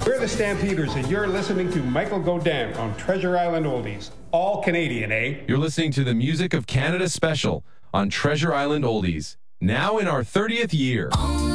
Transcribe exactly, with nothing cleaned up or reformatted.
We're the Stampeders, and you're listening to Michael Godin on Treasure Island Oldies. All Canadian, eh? You're listening to the Music of Canada special on Treasure Island Oldies, now in our thirtieth year.